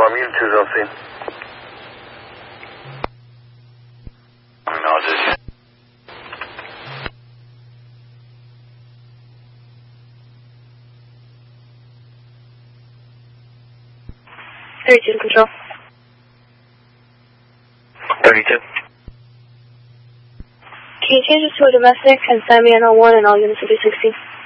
Unit 2's on scene. Acknowledge. 32 to control. 32. Can you change this to a domestic and send me an 01 and all units will be 16?